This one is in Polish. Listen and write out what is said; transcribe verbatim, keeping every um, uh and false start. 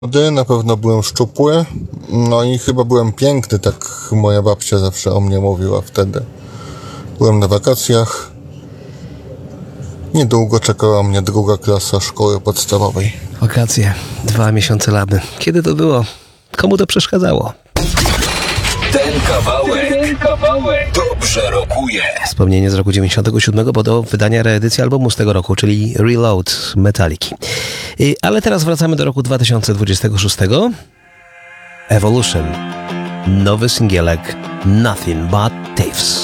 Młody, na pewno byłem szczupły, no i chyba byłem piękny, tak moja babcia zawsze o mnie mówiła wtedy. Byłem na wakacjach. Niedługo czekała mnie druga klasa szkoły podstawowej. Wakacje, dwa miesiące laby. Kiedy to było? Komu to przeszkadzało? Ten kawałek, ten kawałek dobrze rokuje. Wspomnienie z roku dziewięćdziesiątego siódmego, bo do wydania reedycji albumu z tego roku, czyli Reload Metaliki. I, ale teraz wracamy do roku dwa tysiące dwudziestego szóstego. Evolution. Nowy singielek Nothing But Thieves.